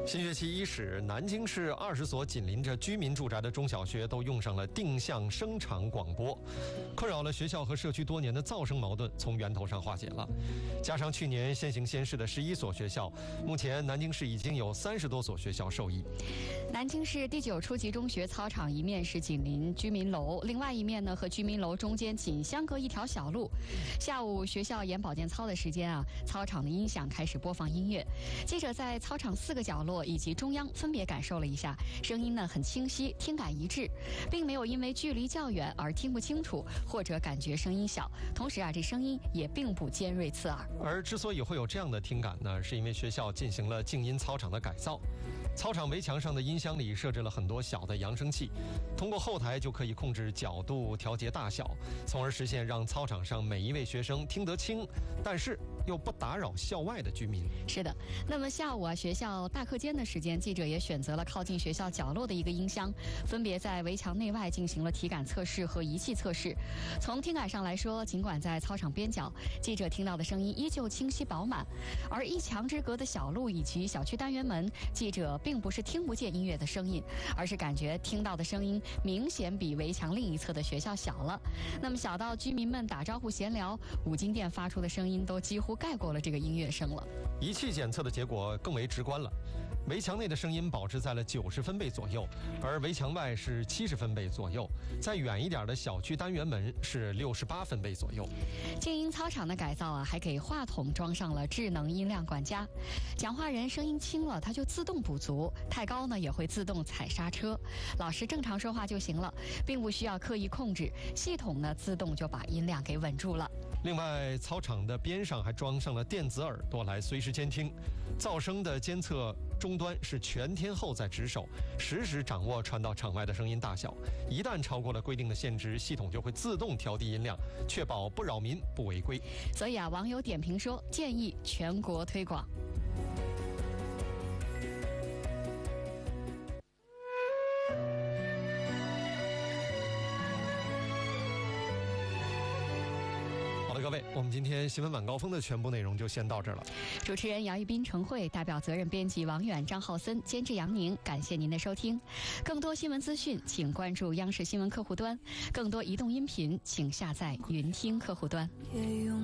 新学期伊始，南京市20所紧邻着居民住宅的中小学都用上了定向声场广播，困扰了学校和社区多年的噪声矛盾从源头上化解了。加上去年先行先试的11所学校，目前南京市已经有30多所学校受益。 南京市第9初级中学操场一面是紧邻居民楼，另外一面呢和居民楼中间仅相隔一条小路。下午学校演保健操的时间操场的音响开始播放音乐。记者在操场4个角落以及中央分别感受了一下，声音呢很清晰，听感一致，并没有因为距离较远而听不清楚或者感觉声音小。同时这声音也并不尖锐刺耳。 而之所以会有这样的听感呢，是因为学校进行了静音操场的改造。操场围墙上的音箱里设置了很多小的扬声器，通过后台就可以控制角度、调节大小，从而实现让操场上每一位学生听得清，但是又不打扰校外的居民。 是的，那么下午学校大课间的时间，记者也选择了靠近学校角落的一个音箱，分别在围墙内外进行了体感测试和仪器测试。从听感上来说，尽管在操场边角，记者听到的声音依旧清晰饱满，而一墙之隔的小路以及小区单元门，记者并不是听不见音乐的声音，而是感觉听到的声音明显比围墙另一侧的学校小了。那么小到居民们打招呼闲聊，五金店发出的声音都几乎盖过了这个音乐声了。 仪器检测的结果更为直观了，围墙内的声音保持在了90分贝左右，而围墙外是70分贝左右，再远一点的小区单元门是68分贝左右。 静音操场的改造还给话筒装上了智能音量管家，讲话人声音轻了，它就自动补足，太高呢也会自动踩刹车。老师正常说话就行了，并不需要刻意控制，系统呢自动就把音量给稳住了。 另外，操场的边上还装上了电子耳朵来随时监听，噪声的监测终端是全天候在值守，实时掌握传到场外的声音大小。一旦超过了规定的限值，系统就会自动调低音量，确保不扰民、不违规。 所以网友点评说，建议全国推广。 各位，我们今天新闻晚高峰的全部内容就先到这儿了。 主持人姚一斌、陈慧，代表责任编辑王远、张浩森，监制杨宁，感谢您的收听。更多新闻资讯，请关注央视新闻客户端；更多移动音频，请下载云听客户端。